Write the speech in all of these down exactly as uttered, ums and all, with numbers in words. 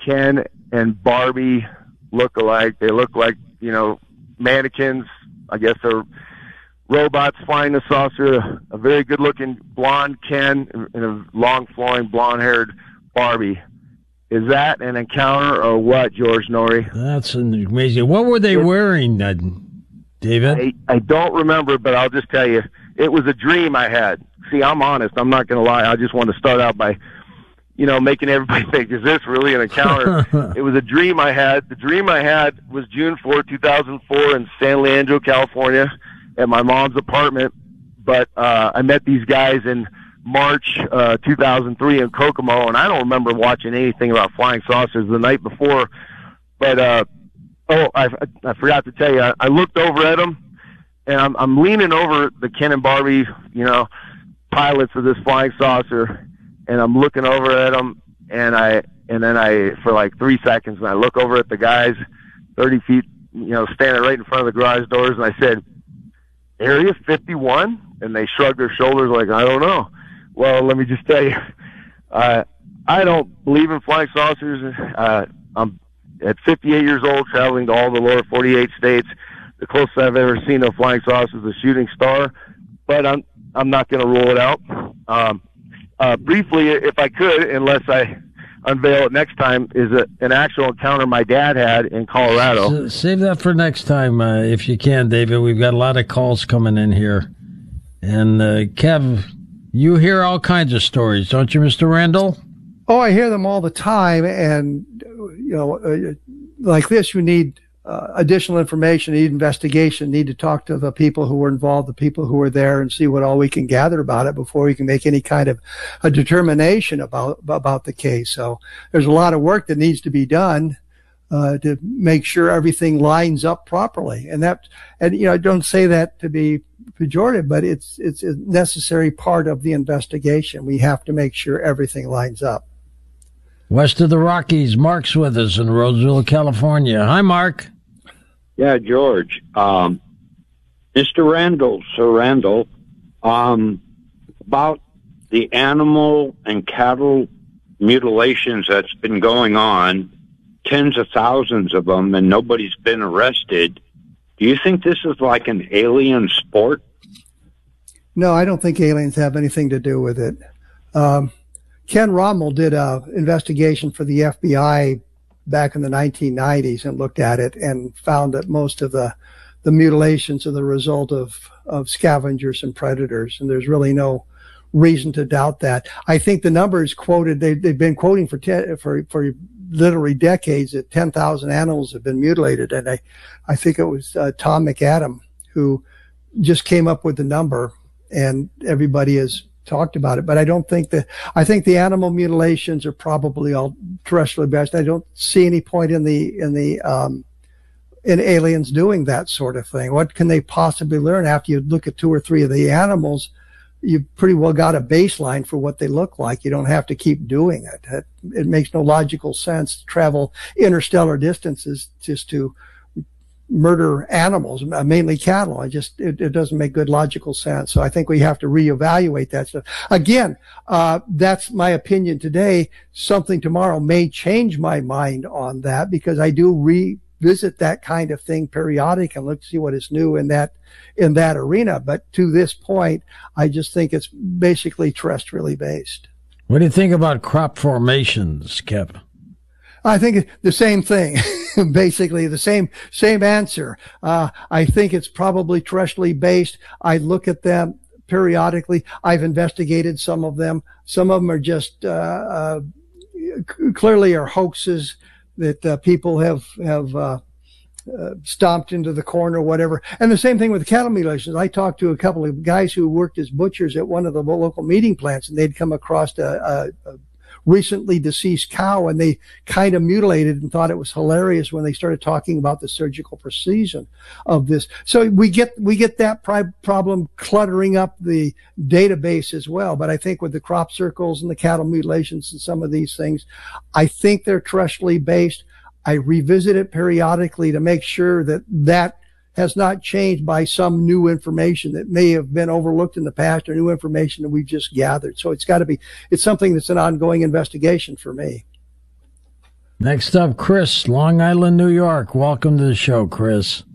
Ken and Barbie look alike. They look like, you know, mannequins. I guess they're robots flying the saucer. A very good-looking blonde Ken and a long, flowing, blonde-haired Barbie. Is that an encounter or what, George Noory? That's amazing. What were they it, wearing, uh, David? I, I don't remember, but I'll just tell you, it was a dream I had. See, I'm honest. I'm not going to lie. I just want to start out by, you know, making everybody think, is this really an encounter? It was a dream I had. The dream I had was June fourth, two thousand four in San Leandro, California, at my mom's apartment. But uh, I met these guys in March uh, two thousand three in Kokomo, and I don't remember watching anything about flying saucers the night before. But, uh, oh, I, I forgot to tell you, I, I looked over at them, and I'm, I'm leaning over the Ken and Barbie, you know, pilots of this flying saucer, and I'm looking over at them, and I, and then I, for like three seconds, and I look over at the guys thirty feet, you know, standing right in front of the garage doors, and I said, Area fifty-one? And they shrugged their shoulders like, I don't know. Well, let me just tell you, uh, I don't believe in flying saucers. Uh, I'm at fifty-eight years old, traveling to all the lower forty-eight states. The closest I've ever seen a flying saucer is a shooting star, but I'm I'm not going to rule it out. Um, uh, briefly, if I could, unless I unveil it next time, is a, an actual encounter my dad had in Colorado. Save that for next time, uh, if you can, David. We've got a lot of calls coming in here. And, uh, Kev, you hear all kinds of stories, don't you, Mister Randall? Oh, I hear them all the time. And, you know, uh, like this, you need uh, additional information, need investigation, need to talk to the people who were involved, the people who were there, and see what all we can gather about it before we can make any kind of a determination about about the case. So there's a lot of work that needs to be done uh, to make sure everything lines up properly. And that, and you know, I don't say that to be pejorative, but it's it's a necessary part of the investigation. We have to make sure everything lines up. West of the Rockies, Mark's with us in Roseville, California. Hi, Mark. Yeah, George. Um, Mister Randall, Sir Randall, um, about the animal and cattle mutilations that's been going on, tens of thousands of them, and nobody's been arrested. Do you think this is like an alien sport? No, I don't think aliens have anything to do with it. Um, Ken Rommel did a investigation for the F B I back in the nineteen nineties and looked at it and found that most of the, the mutilations are the result of, of scavengers and predators. And there's really no reason to doubt that. I think the numbers quoted, they, they've been quoting for, ten, for, for literally decades that ten thousand animals have been mutilated. And I, I think it was uh, Tom McAdam who just came up with the number, and everybody has talked about it. But I don't think that, I think the animal mutilations are probably all terrestrially based. I don't see any point in the, in the, um, in aliens doing that sort of thing. What can they possibly learn after you look at two or three of the animals? You've pretty well got a baseline for what they look like. You don't have to keep doing it. It, it makes no logical sense to travel interstellar distances just to murder animals, mainly cattle. I just, it, it doesn't make good logical sense. So I think we have to reevaluate that stuff. Again, uh, that's my opinion today. Something tomorrow may change my mind on that, because I do revisit that kind of thing periodic and look to see what is new in that, in that arena. But to this point, I just think it's basically terrestrially based. What do you think about crop formations, Kev? I think the same thing, basically the same, same answer. Uh, I think it's probably terrestrially based. I look at them periodically. I've investigated some of them. Some of them are just, uh, uh clearly are hoaxes that, uh, people have, have, uh, Uh, stomped into the corner or whatever. And the same thing with cattle mutilations. I talked to a couple of guys who worked as butchers at one of the local meeting plants, and they'd come across a, a, a recently deceased cow, and they kind of mutilated and thought it was hilarious when they started talking about the surgical precision of this. So we get, we get that pri- problem cluttering up the database as well. But I think with the crop circles and the cattle mutilations and some of these things, I think they're terrestrially based. I revisit it periodically to make sure that that has not changed by some new information that may have been overlooked in the past, or new information that we've just gathered. So it's got to be, it's something that's an ongoing investigation for me. Next up, Chris, Long Island, New York. Welcome to the show, Chris.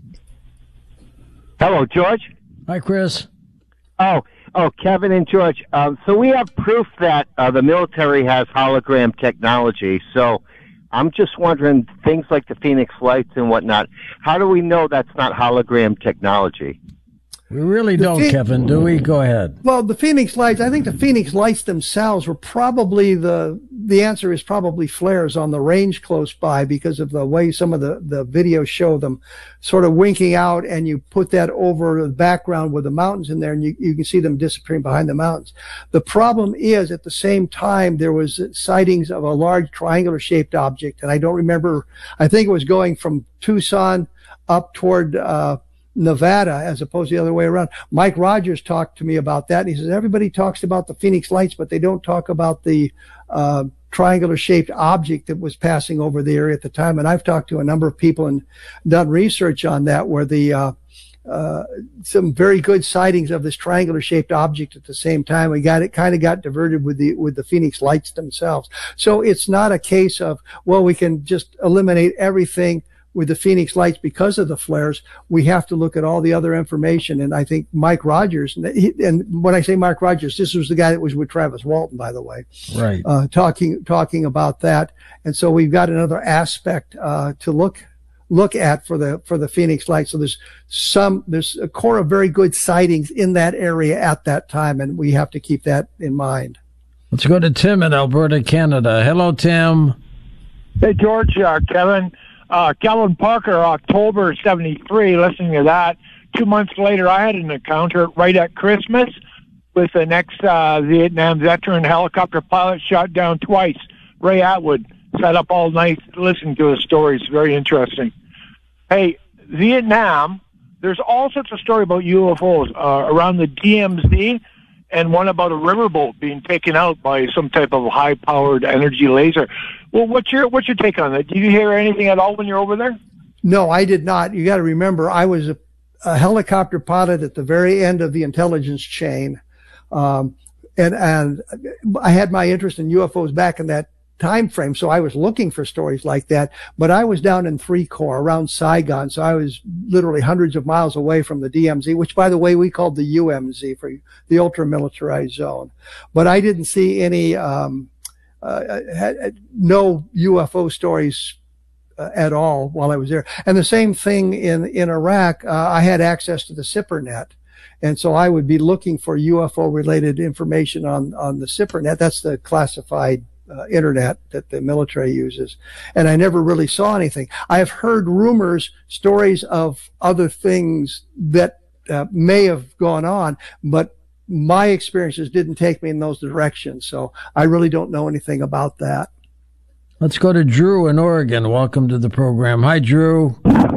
Hello, George. Hi, Chris. Oh, oh, Kevin and George. Um, so we have proof that uh, the military has hologram technology. So I'm just wondering, things like the Phoenix Lights and whatnot, how do we know that's not hologram technology? We really don't, Phe- Kevin, do we? Go ahead. Well, the Phoenix Lights, I think the Phoenix Lights themselves were probably the, the answer is probably flares on the range close by because of the way some of the, the videos show them sort of winking out, and you put that over the background with the mountains in there, and you, you can see them disappearing behind the mountains. The problem is, at the same time, there was sightings of a large triangular shaped object, and I don't remember, I think it was going from Tucson up toward, uh, Nevada as opposed to the other way around. Mike Rogers talked to me about that. And he says, everybody talks about the Phoenix Lights, but they don't talk about the uh, triangular shaped object that was passing over the area at the time. And I've talked to a number of people and done research on that, where the uh, uh, some very good sightings of this triangular shaped object at the same time. We got it kind of got diverted with the with the Phoenix Lights themselves. So it's not a case of, well, we can just eliminate everything with the Phoenix Lights because of the flares. We have to look at all the other information. And I think Mike Rogers, and, he, and when I say Mike Rogers, this was the guy that was with Travis Walton, by the way, right? Uh, talking, talking about that. And so we've got another aspect, uh, to look, look at for the, for the Phoenix Lights. So there's some, there's a core of very good sightings in that area at that time. And we have to keep that in mind. Let's go to Tim in Alberta, Canada. Hello, Tim. Hey, George, uh, Kevin. Uh, Kevin Parker, October seventy-three, listening to that. Two months later, I had an encounter right at Christmas with an ex-Vietnam uh, veteran helicopter pilot shot down twice. Ray Atwood sat up all night listening to his stories. Very interesting. Hey, Vietnam, there's all sorts of stories about U F Os uh, around the D M Z, and one about a riverboat being taken out by some type of high-powered energy laser. Well, what's your what's your take on that? Did you hear anything at all when you're over there? No, I did not. You got to remember, I was a, a helicopter pilot at the very end of the intelligence chain, um, and and I had my interest in U F Os back in that time frame, so I was looking for stories like that. But I was down in three Corps around Saigon, so I was literally hundreds of miles away from the D M Z, which, by the way, we called the U M Z, for the ultra militarized zone. But I didn't see any. Um, Uh, had no U F O stories uh, at all while I was there. And the same thing in, in Iraq. Uh, I had access to the SIPRNet. And so I would be looking for U F O related information on, on the SIPRNet. That's the classified uh, internet that the military uses. And I never really saw anything. I have heard rumors, stories of other things that uh, may have gone on, but my experiences didn't take me in those directions, so I really don't know anything about that. Let's go to Drew in Oregon. Welcome to the program. Hi, Drew.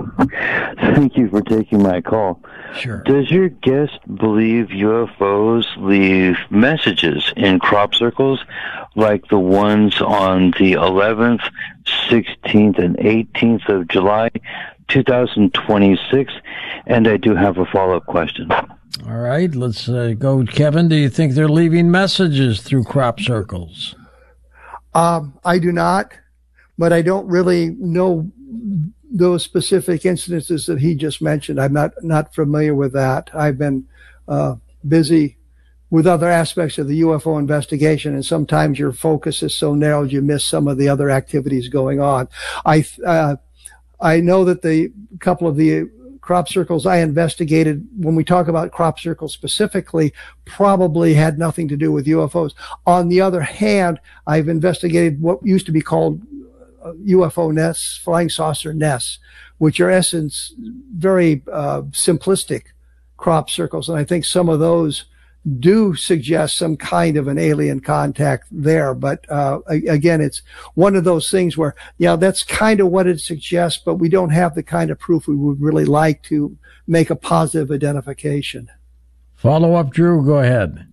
Thank you for taking my call. Sure. Does your guest believe U F Os leave messages in crop circles like the ones on the eleventh, sixteenth, and eighteenth of July, two thousand twenty-six? And I do have a follow-up question. All right, let's uh, go. Kevin, do you think they're leaving messages through crop circles? Um, I do not, but I don't really know those specific incidences that he just mentioned. I'm not, not familiar with that. I've been uh, busy with other aspects of the U F O investigation, and sometimes your focus is so narrow you miss some of the other activities going on. I uh, I know that the couple of the crop circles I investigated, when we talk about crop circles specifically, probably had nothing to do with U F Os. On the other hand, I've investigated what used to be called U F O nests, flying saucer nests, which are in essence very uh, simplistic crop circles. And I think some of those do suggest some kind of an alien contact there. But uh, again, it's one of those things where, yeah, that's kind of what it suggests, but we don't have the kind of proof we would really like to make a positive identification. Follow up, Drew. Go ahead.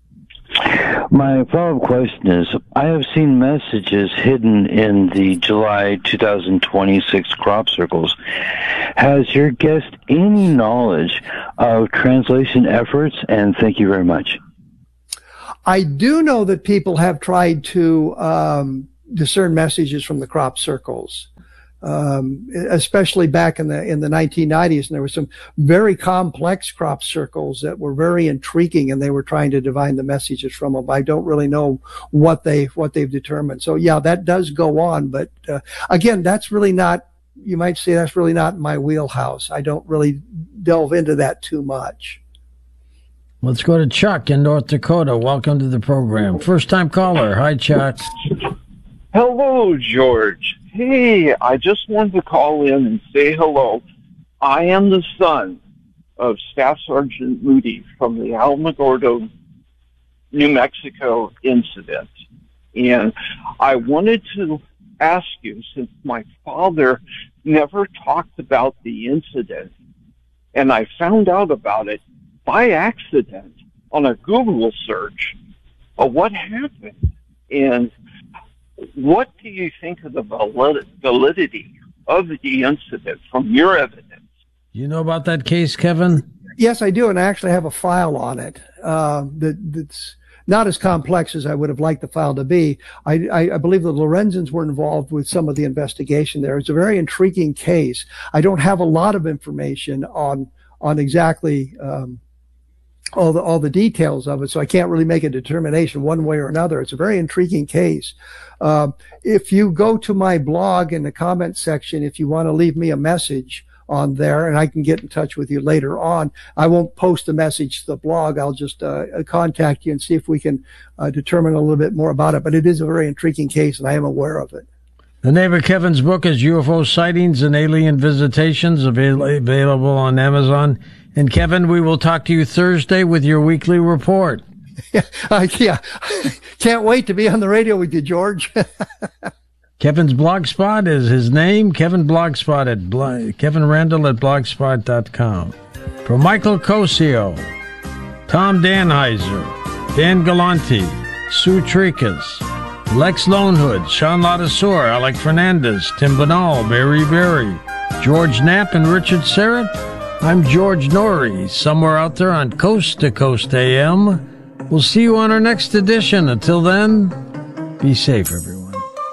My follow-up question is, I have seen messages hidden in the July two thousand twenty-six crop circles. Has your guest any knowledge of translation efforts? And thank you very much. I do know that people have tried to um, discern messages from the crop circles. Um, especially back in the, in the nineteen nineties. And there were some very complex crop circles that were very intriguing, and they were trying to divine the messages from them. I don't really know what they, what they've determined. So yeah, that does go on. But, uh, again, that's really not, you might say that's really not in my wheelhouse. I don't really delve into that too much. Let's go to Chuck in North Dakota. Welcome to the program. First time caller. Hi, Chuck. Hello, George. Hey, I just wanted to call in and say hello. I am the son of Staff Sergeant Moody from the Alamogordo, New Mexico incident. And I wanted to ask you, since my father never talked about the incident, and I found out about it by accident on a Google search of what happened. And what do you think of the validity of the incident from your evidence? You know about that case, Kevin? Yes, I do, and I actually have a file on it uh, that, that's not as complex as I would have liked the file to be. I, I, I believe the Lorenzens were involved with some of the investigation there. It's a very intriguing case. I don't have a lot of information on on exactly um, all the all the details of it, so I can't really make a determination one way or another. It's a very intriguing case. Um, if you go to my blog in the comment section, if you want to leave me a message on there, and I can get in touch with you later on. I won't post the message to the blog. I'll just uh, contact you and see if we can uh, determine a little bit more about it. But it is a very intriguing case, and I am aware of it. The name of Kevin's book is U F O Sightings and Alien Visitations, avail- available on Amazon. And Kevin, we will talk to you Thursday with your weekly report. Yeah, uh, yeah. Can't wait to be on the radio with you, George. Kevin's blogspot is his name, Kevin Blogspot at blo- Kevin Randall at blogspot dot com. For Michael Cosio, Tom Danheiser, Dan Galanti, Sue Tricas, Lex Lonehood, Sean Ladasor, Alec Fernandez, Tim Banal, Barry Berry, George Knapp, and Richard Serrett, I'm George Norrie, somewhere out there on Coast to Coast A M. We'll see you on our next edition. Until then, be safe, everyone.